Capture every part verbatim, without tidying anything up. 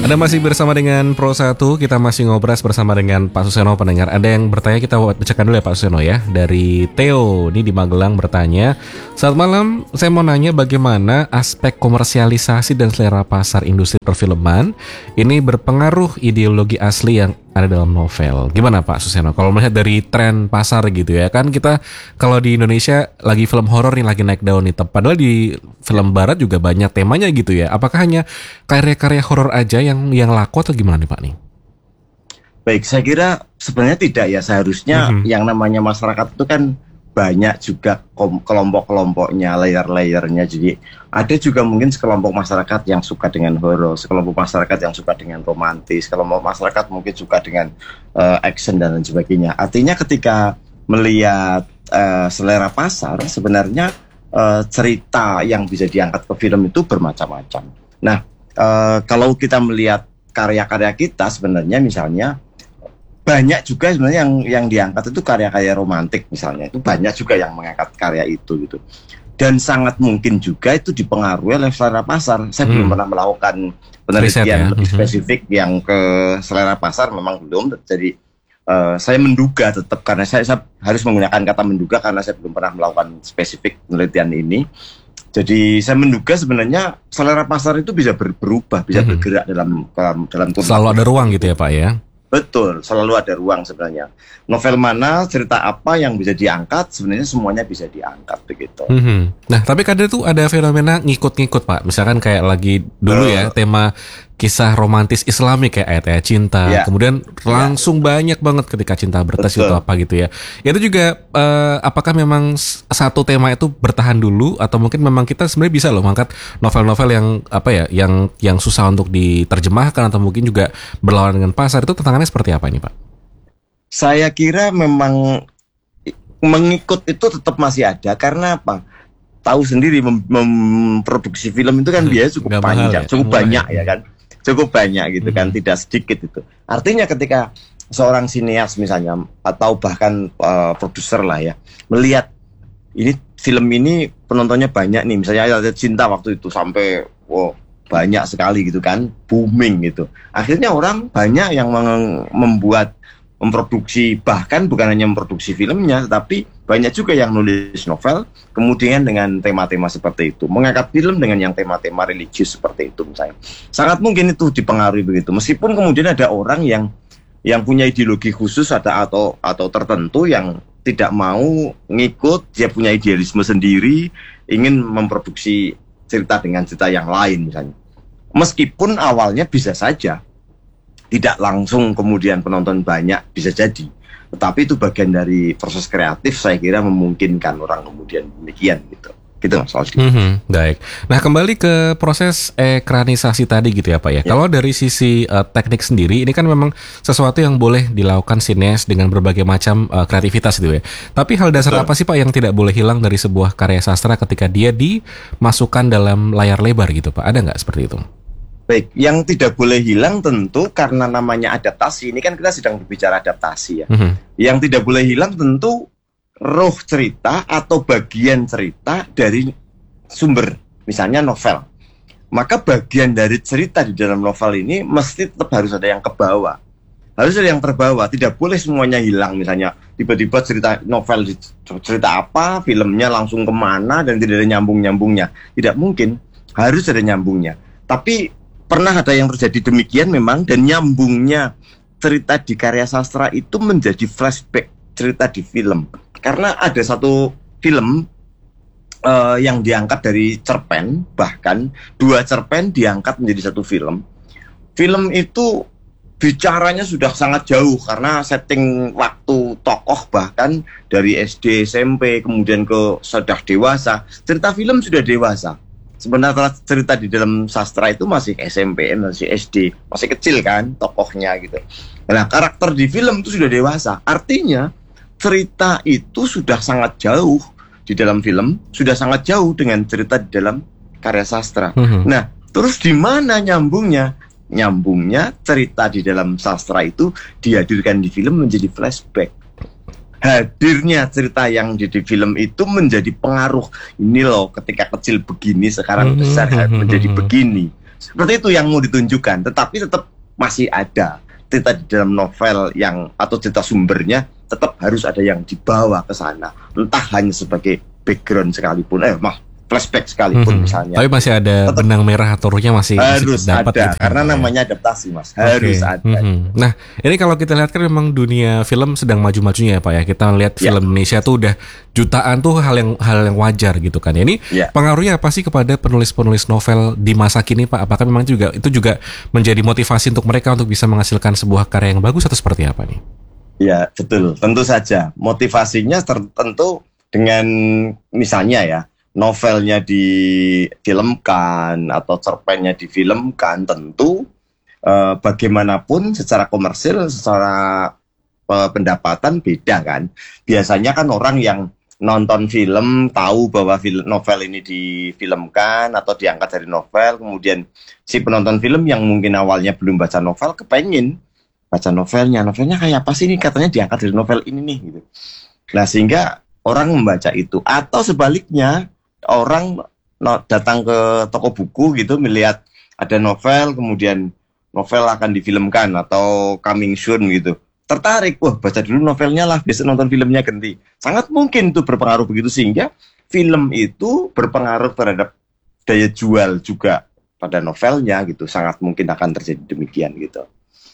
Anda masih bersama dengan Pro satu, kita masih ngobras bersama dengan Pak Suseno pendengar. Ada yang bertanya, kita bacakan dulu ya Pak Suseno ya. Dari Theo, ini di Magelang bertanya, "Selamat malam, saya mau nanya bagaimana aspek komersialisasi dan selera pasar industri perfilman ini berpengaruh ideologi asli yang ada dalam novel." Gimana Pak Suseno? Kalau melihat dari tren pasar gitu ya, kan kita kalau di Indonesia lagi film horor nih lagi naik daun nih, padahal di film barat juga banyak temanya gitu ya. Apakah hanya karya-karya horor aja yang yang laku atau gimana nih Pak nih? Baik, saya kira sebenarnya tidak ya. Seharusnya mm-hmm. yang namanya masyarakat itu kan banyak juga kom- kelompok-kelompoknya, layer-layernya. Jadi ada juga mungkin sekelompok masyarakat yang suka dengan horor, sekelompok masyarakat yang suka dengan romantis, kelompok masyarakat mungkin suka dengan uh, action dan lain sebagainya. Artinya ketika melihat uh, selera pasar, sebenarnya uh, cerita yang bisa diangkat ke film itu bermacam-macam. Nah, uh, kalau kita melihat karya-karya kita sebenarnya misalnya banyak juga sebenarnya yang yang diangkat itu karya-karya romantik misalnya, itu banyak juga yang mengangkat karya itu gitu. Dan sangat mungkin juga itu dipengaruhi oleh selera pasar. Saya hmm. belum pernah melakukan penelitian ya? lebih spesifik hmm. yang ke selera pasar, memang belum. Jadi uh, saya menduga tetap, karena saya, saya harus menggunakan kata menduga karena saya belum pernah melakukan spesifik penelitian ini. Jadi saya menduga sebenarnya selera pasar itu bisa ber, berubah, bisa hmm. bergerak dalam dalam dalam selalu ada ruang gitu ya Pak ya. Betul, selalu ada ruang sebenarnya. Novel mana, cerita apa yang bisa diangkat, sebenarnya semuanya bisa diangkat begitu. Mm-hmm. Nah, tapi kadang tuh ada fenomena ngikut-ngikut Pak. Misalkan kayak lagi dulu uh, ya tema kisah romantis Islami kayak ayat-ayat cinta, ya. Kemudian langsung ya. banyak banget ketika cinta bertes itu apa gitu ya. Itu juga uh, apakah memang satu tema itu bertahan dulu atau mungkin memang kita sebenarnya bisa loh mengangkat novel-novel yang apa ya, yang yang susah untuk diterjemahkan atau mungkin juga berlawan dengan pasar, itu tantangannya seperti apa ini Pak? Saya kira memang mengikut itu tetap masih ada, karena apa? Tahu sendiri mem- memproduksi film itu kan biaya cukup panjang, ya? cukup banyak ya kan. Cukup banyak gitu kan, hmm. tidak sedikit itu. Artinya ketika seorang sineas misalnya atau bahkan uh, produser lah ya, melihat ini film ini penontonnya banyak nih, misalnya ada cinta waktu itu sampai wow, banyak sekali gitu kan, booming gitu. Akhirnya orang banyak yang meng- membuat memproduksi, bahkan bukan hanya memproduksi filmnya, tapi banyak juga yang nulis novel kemudian dengan tema-tema seperti itu, mengangkat film dengan yang tema-tema religius seperti itu misalnya. Sangat mungkin itu dipengaruhi begitu, meskipun kemudian ada orang yang yang punya ideologi khusus ada atau atau tertentu yang tidak mau ngikut, dia punya idealisme sendiri, ingin memproduksi cerita dengan cerita yang lain misalnya. Meskipun awalnya bisa saja tidak langsung kemudian penonton banyak, bisa jadi. Tetapi itu bagian dari proses kreatif, saya kira memungkinkan orang kemudian demikian gitu. Gitu Mas Aldi. Mm-hmm, baik. Nah, kembali ke proses ekranisasi tadi gitu ya Pak ya. Ya. Kalau dari sisi uh, teknik sendiri, ini kan memang sesuatu yang boleh dilakukan sineas dengan berbagai macam uh, kreativitas gitu ya. Tapi hal dasar Betul. apa sih Pak yang tidak boleh hilang dari sebuah karya sastra ketika dia dimasukkan dalam layar lebar gitu Pak? Ada nggak seperti itu? Baik, yang tidak boleh hilang tentu karena namanya adaptasi, ini kan kita sedang berbicara adaptasi ya. Mm-hmm. Yang tidak boleh hilang tentu roh cerita atau bagian cerita dari sumber, misalnya novel. Maka bagian dari cerita di dalam novel ini mesti tetap harus ada yang kebawa. Harus ada yang terbawa, tidak boleh semuanya hilang. Misalnya tiba-tiba cerita novel cerita apa, filmnya langsung kemana dan tidak ada nyambung-nyambungnya. Tidak mungkin, harus ada nyambungnya. Tapi pernah ada yang terjadi demikian memang, dan nyambungnya cerita di karya sastra itu menjadi flashback cerita di film. Karena ada satu film uh, yang diangkat dari cerpen, bahkan dua cerpen diangkat menjadi satu film. Film itu bicaranya sudah sangat jauh karena setting waktu tokoh bahkan dari S D, S M P, kemudian ke sudah dewasa. Cerita film sudah dewasa. Sebenarnya cerita di dalam sastra itu masih S M P, masih S D, masih kecil kan tokohnya gitu. Nah, karakter di film itu sudah dewasa. Artinya cerita itu sudah sangat jauh di dalam film, sudah sangat jauh dengan cerita di dalam karya sastra. Mm-hmm. Nah, terus di mana nyambungnya? Nyambungnya cerita di dalam sastra itu dihadirkan di film menjadi flashback. Hadirnya cerita yang di, di film itu menjadi pengaruh. Ini loh, ketika kecil begini, sekarang besar menjadi begini. Seperti itu yang mau ditunjukkan, tetapi tetap masih ada cerita di dalam novel yang atau cerita sumbernya tetap harus ada yang dibawa ke sana, entah hanya sebagai background sekalipun, eh mah flashback sekalipun hmm, misalnya. Tapi masih ada tetap benang merah atau ruhnya masih harus dapat ada, gitu, karena ya. namanya adaptasi mas, harus okay. ada. Hmm. Nah ini kalau kita lihat kan memang dunia film sedang maju-majunya ya Pak ya. Kita lihat ya. Film Indonesia tuh udah jutaan tuh hal yang hal yang wajar gitu kan. Ini ya. Pengaruhnya apa sih kepada penulis-penulis novel di masa kini Pak? Apakah memang juga itu juga menjadi motivasi untuk mereka untuk bisa menghasilkan sebuah karya yang bagus atau seperti apa nih? Ya betul, tentu saja motivasinya tertentu dengan misalnya ya novelnya difilmkan atau cerpennya difilmkan, tentu eh, bagaimanapun secara komersil, secara eh, pendapatan beda kan. Biasanya kan orang yang nonton film tahu bahwa film, novel ini difilmkan atau diangkat dari novel, kemudian si penonton film yang mungkin awalnya belum baca novel kepengen baca novelnya, novelnya kayak apa sih ini, katanya diangkat dari novel ini nih gitu. Nah sehingga orang membaca itu, atau sebaliknya orang no, datang ke toko buku gitu, melihat ada novel, kemudian novel akan difilmkan atau coming soon gitu, tertarik, wah baca dulu novelnya lah, besok nonton filmnya ganti. Sangat mungkin itu berpengaruh begitu, sehingga film itu berpengaruh terhadap daya jual juga pada novelnya gitu. Sangat mungkin akan terjadi demikian gitu.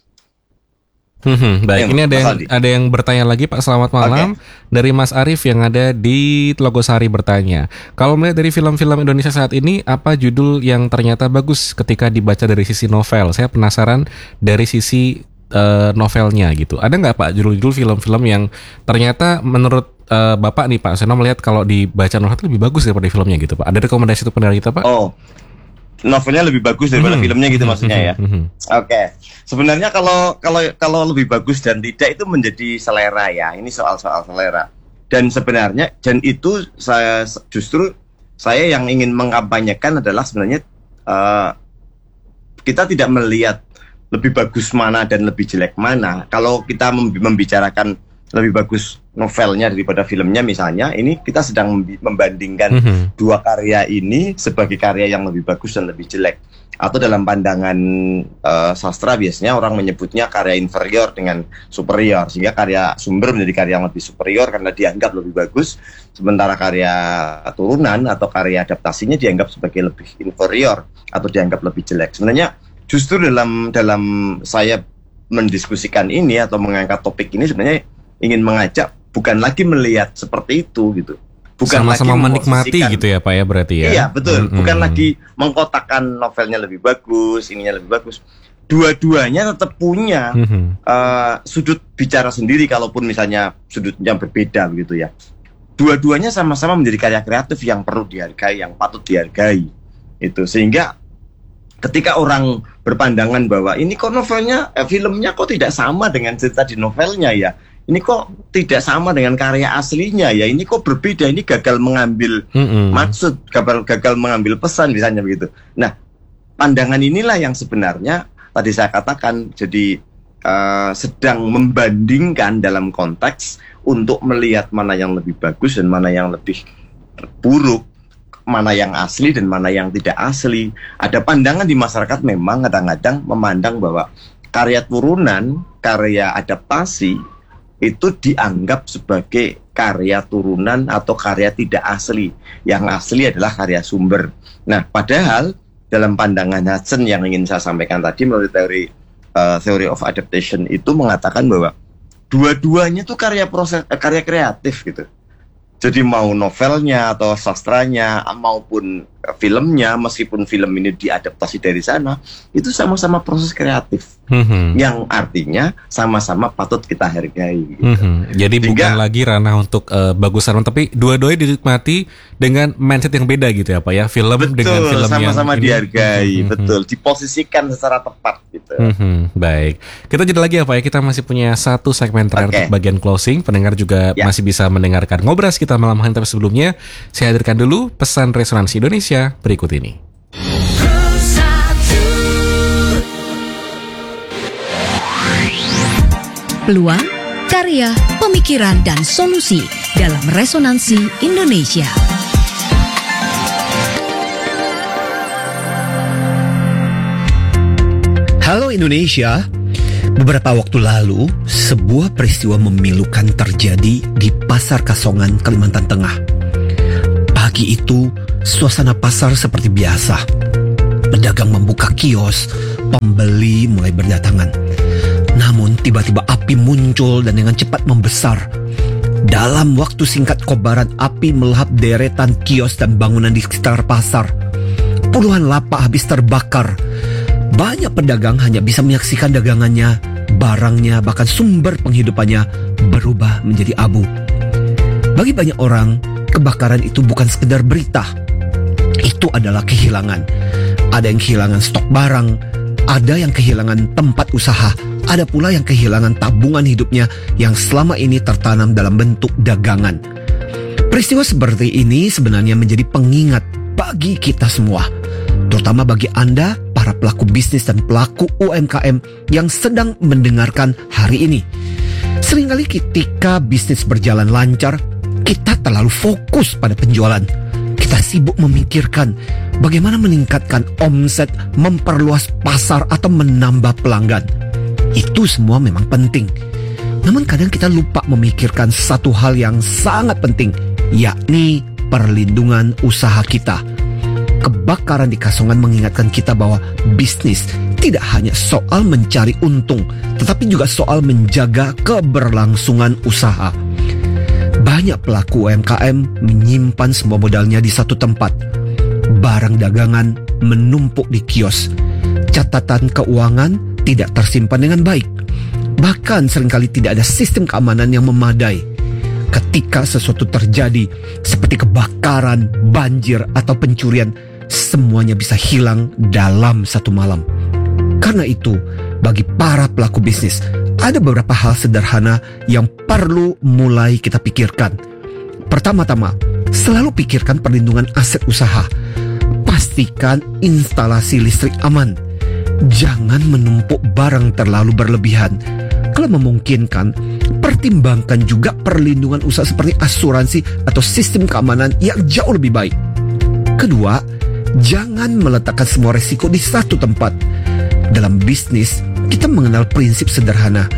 Hmm, baik, ini ada yang, ada yang bertanya lagi Pak, selamat malam. Okay. Dari Mas Arief yang ada di Tlogosari bertanya, kalau melihat dari film-film Indonesia saat ini, apa judul yang ternyata bagus ketika dibaca dari sisi novel? Saya penasaran dari sisi uh, novelnya gitu. Ada nggak Pak judul-judul film-film yang ternyata menurut uh, Bapak nih Pak Seno melihat kalau dibaca novel itu lebih bagus daripada filmnya gitu Pak? Ada rekomendasi untuk pendengar kita Pak? Oh, novelnya lebih bagus daripada hmm. filmnya gitu maksudnya ya. Hmm. Oke. Okay. Sebenarnya kalau kalau kalau lebih bagus dan tidak itu menjadi selera ya. Ini soal-soal selera. Dan sebenarnya dan itu saya justru saya yang ingin mengkampanyekan adalah sebenarnya uh, kita tidak melihat lebih bagus mana dan lebih jelek mana. Kalau kita membicarakan lebih bagus novelnya daripada filmnya misalnya, ini kita sedang membandingkan mm-hmm. dua karya ini sebagai karya yang lebih bagus dan lebih jelek. Atau dalam pandangan uh, sastra biasanya orang menyebutnya karya inferior dengan superior, sehingga karya sumber menjadi karya yang lebih superior karena dianggap lebih bagus, sementara karya turunan atau karya adaptasinya dianggap sebagai lebih inferior atau dianggap lebih jelek. Sebenarnya justru dalam dalam saya mendiskusikan ini atau mengangkat topik ini sebenarnya ingin mengajak bukan lagi melihat seperti itu gitu. Bukan sama-sama lagi menikmati gitu ya Pak ya berarti ya. Iya betul, mm-hmm. bukan lagi mengkotakkan novelnya lebih bagus, ininya lebih bagus. Dua-duanya tetap punya mm-hmm. uh, sudut bicara sendiri, kalaupun misalnya sudutnya berbeda begitu ya. Dua-duanya sama-sama menjadi karya kreatif yang perlu dihargai, yang patut dihargai. Itu sehingga ketika orang berpandangan bahwa ini kok novelnya, eh, filmnya kok tidak sama dengan cerita di novelnya ya. Ini kok tidak sama dengan karya aslinya ya, ini kok berbeda, ini gagal mengambil mm-hmm. maksud, gagal, gagal mengambil pesan misalnya begitu. Nah, pandangan inilah yang sebenarnya tadi saya katakan jadi uh, sedang membandingkan dalam konteks untuk melihat mana yang lebih bagus dan mana yang lebih buruk, mana yang asli dan mana yang tidak asli. Ada pandangan di masyarakat memang kadang-kadang memandang bahwa karya turunan, karya adaptasi itu dianggap sebagai karya turunan atau karya tidak asli. Yang asli adalah karya sumber. Nah, padahal dalam pandangan Hudson yang ingin saya sampaikan tadi melalui teori uh, theory of adaptation itu mengatakan bahwa dua-duanya itu karya proses uh, karya kreatif gitu. Jadi mau novelnya atau sastranya maupun filmnya, meskipun film ini diadaptasi dari sana, itu sama-sama proses kreatif, mm-hmm. yang artinya sama-sama patut kita hargai. Gitu. Mm-hmm. Jadi sehingga, bukan lagi ranah untuk uh, bagusan, tapi dua-duanya dinikmati dengan mindset yang beda gitu ya Pak ya. Film betul, dengan film sama-sama yang sama dihargai, mm-hmm. betul, diposisikan secara tepat gitu. Mm-hmm. Baik, kita jeda lagi ya Pak ya. Kita masih punya satu segmen terakhir okay. untuk bagian closing. Pendengar juga ya. masih bisa mendengarkan ngobras kita malam hari, tapi sebelumnya saya hadirkan dulu pesan Resonansi Indonesia berikut ini. Peluang, karya, pemikiran, dan solusi dalam Resonansi Indonesia. Halo Indonesia. Beberapa waktu lalu, sebuah peristiwa memilukan terjadi di Pasar Kasongan, Kalimantan Tengah. Pagi itu, suasana pasar seperti biasa. Pedagang membuka kios, pembeli mulai berdatangan. Namun tiba-tiba api muncul dan dengan cepat membesar. Dalam waktu singkat kobaran api melahap deretan kios dan bangunan di sekitar pasar. Puluhan lapak habis terbakar. Banyak pedagang hanya bisa menyaksikan dagangannya, barangnya, bahkan sumber penghidupannya berubah menjadi abu. Bagi banyak orang, kebakaran itu bukan sekedar berita. Itu adalah kehilangan. Ada yang kehilangan stok barang, ada yang kehilangan tempat usaha, ada pula yang kehilangan tabungan hidupnya yang selama ini tertanam dalam bentuk dagangan. Peristiwa seperti ini sebenarnya menjadi pengingat bagi kita semua, terutama bagi Anda, para pelaku bisnis dan pelaku U M K M yang sedang mendengarkan hari ini. Seringkali ketika bisnis berjalan lancar, kita terlalu fokus pada penjualan. Kita sibuk memikirkan bagaimana meningkatkan omset, memperluas pasar, atau menambah pelanggan. Itu semua memang penting. Namun kadang kita lupa memikirkan satu hal yang sangat penting, yakni perlindungan usaha kita. Kebakaran di Kasongan mengingatkan kita bahwa bisnis tidak hanya soal mencari untung, tetapi juga soal menjaga keberlangsungan usaha. Banyak pelaku U M K M menyimpan semua modalnya di satu tempat. Barang dagangan menumpuk di kios. Catatan keuangan tidak tersimpan dengan baik. Bahkan seringkali tidak ada sistem keamanan yang memadai. Ketika sesuatu terjadi seperti kebakaran, banjir, atau pencurian, semuanya bisa hilang dalam satu malam. Karena itu, bagi para pelaku bisnis, ada beberapa hal sederhana yang perlu mulai kita pikirkan. Pertama-tama, selalu pikirkan perlindungan aset usaha. Pastikan instalasi listrik aman. Jangan menumpuk barang terlalu berlebihan. Kalau memungkinkan, pertimbangkan juga perlindungan usaha seperti asuransi atau sistem keamanan yang jauh lebih baik. Kedua, jangan meletakkan semua resiko di satu tempat. Dalam bisnis, kita mengenal prinsip sederhana.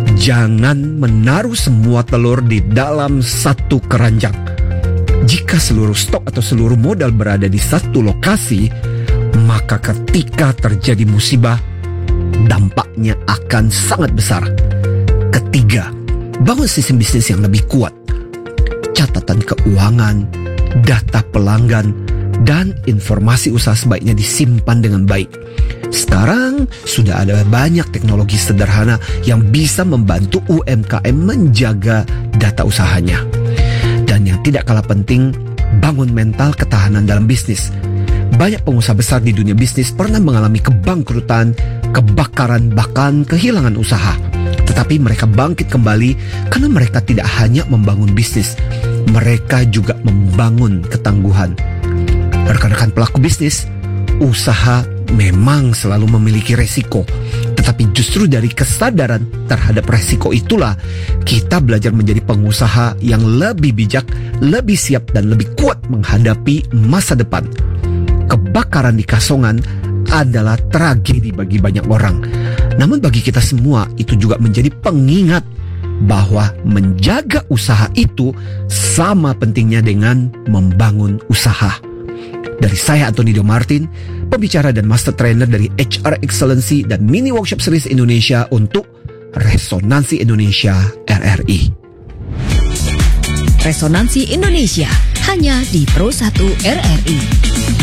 Jangan menaruh semua telur di dalam satu keranjang. Jika seluruh stok atau seluruh modal berada di satu lokasi, maka ketika terjadi musibah, dampaknya akan sangat besar. Ketiga, bangun sistem bisnis yang lebih kuat. Catatan keuangan, data pelanggan, dan informasi usaha sebaiknya disimpan dengan baik. Sekarang sudah ada banyak teknologi sederhana yang bisa membantu U M K M menjaga data usahanya. Dan yang tidak kalah penting, bangun mental ketahanan dalam bisnis. Banyak pengusaha besar di dunia bisnis pernah mengalami kebangkrutan, kebakaran, bahkan kehilangan usaha. Tetapi mereka bangkit kembali karena mereka tidak hanya membangun bisnis, mereka juga membangun ketangguhan. Rekan-rekan pelaku bisnis, usaha memang selalu memiliki resiko. Tetapi justru dari kesadaran terhadap resiko itulah kita belajar menjadi pengusaha yang lebih bijak, lebih siap, dan lebih kuat menghadapi masa depan. Kebakaran di Kasongan adalah tragedi bagi banyak orang. Namun bagi kita semua itu juga menjadi pengingat bahwa menjaga usaha itu sama pentingnya dengan membangun usaha. Dari saya Anthony Dio Martin, pembicara dan master trainer dari H R Excellency dan Mini Workshop Series Indonesia untuk Resonansi Indonesia R R I. Resonansi Indonesia hanya di Pro satu R R I.